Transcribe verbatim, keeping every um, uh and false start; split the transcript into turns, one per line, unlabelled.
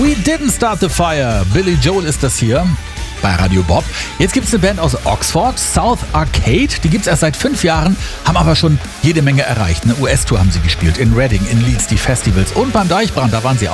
We Didn't Start the Fire. Billy Joel ist das hier bei Radio Bob. Jetzt gibt es eine Band aus Oxford, South Arcade. Die gibt es erst seit fünf Jahren, haben aber schon jede Menge erreicht. Eine U S-Tour haben sie gespielt, in Reading, in Leeds, die Festivals und beim Deichbrand, da waren sie auch.